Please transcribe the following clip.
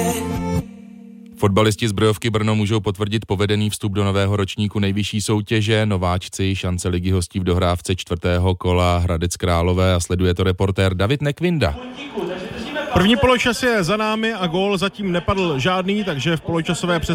Fotbalisti Zbrojovky Brno můžou potvrdit povedený vstup do nového ročníku nejvyšší soutěže. Nováčci šance ligy hostí v dohrávce 4. kola Hradec Králové a sleduje to reportér David Nekvinda. První poločas je za námi a gól zatím nepadl žádný, takže v poločasové